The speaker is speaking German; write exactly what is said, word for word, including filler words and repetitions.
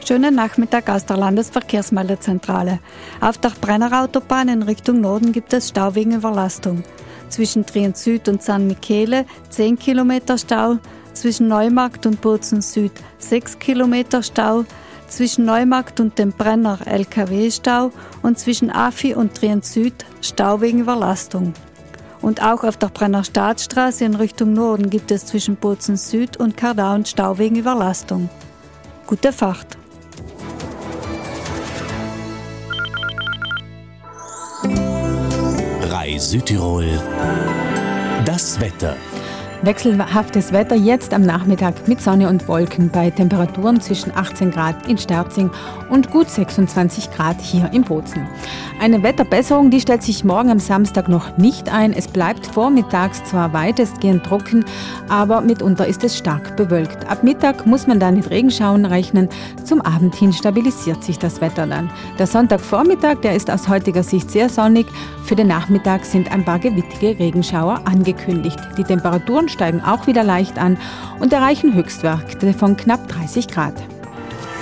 Schönen Nachmittag aus der Landesverkehrsmeldezentrale. Auf der Brennerautobahn in Richtung Norden gibt es Stau wegen Überlastung. Zwischen Trient Süd und San Michele zehn Kilometer Stau, zwischen Neumarkt und Bozen Süd sechs Kilometer Stau, zwischen Neumarkt und dem Brenner L K W-Stau und zwischen Affi und Trient Süd Stau wegen Überlastung. Und auch auf der Brenner Staatsstraße in Richtung Norden gibt es zwischen Bozen Süd und Kardaun Stau wegen Überlastung. Gute Fahrt! Rai Südtirol. Das Wetter. Wechselhaftes Wetter jetzt am Nachmittag mit Sonne und Wolken bei Temperaturen zwischen achtzehn Grad in Sterzing und gut sechsundzwanzig Grad hier in Bozen. Eine Wetterbesserung, die stellt sich morgen am Samstag noch nicht ein. Es bleibt vormittags zwar weitestgehend trocken, aber mitunter ist es stark bewölkt. Ab Mittag muss man dann mit Regenschauern rechnen. Zum Abend hin stabilisiert sich das Wetter dann. Der Sonntagvormittag, der ist aus heutiger Sicht sehr sonnig. Für den Nachmittag sind ein paar gewittige Regenschauer angekündigt. Die Temperaturen steigen auch wieder leicht an und erreichen Höchstwerte von knapp dreißig Grad.